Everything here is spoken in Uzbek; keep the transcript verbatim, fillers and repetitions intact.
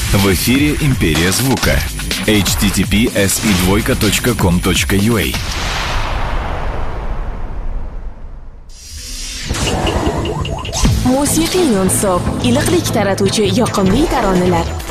В эфире «Империя звука». эйч ти ти пи эс и двойка точка ком точка ю а. Musiqiy non-stop, iliqlik taratuvchi yoqimli taronalar.